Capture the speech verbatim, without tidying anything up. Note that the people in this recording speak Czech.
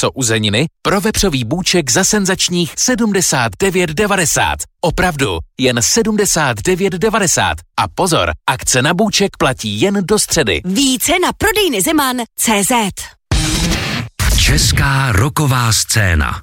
maso uzeniny pro vepřový bůček za senzačních sedmdesát devět devadesát. Opravdu, jen sedmdesát devět devadesát. A pozor, akce na bůček platí jen do středy. Více na prodejny Zeman tečka cé zet. Česká roková scéna.